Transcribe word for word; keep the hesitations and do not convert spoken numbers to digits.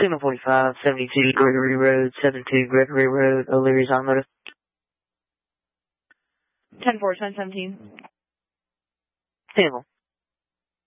Signal forty-five, seventy-two Gregory Road, seventy-two Gregory Road, O'Leary's Automotive. ten four, ten seventeen. Signal.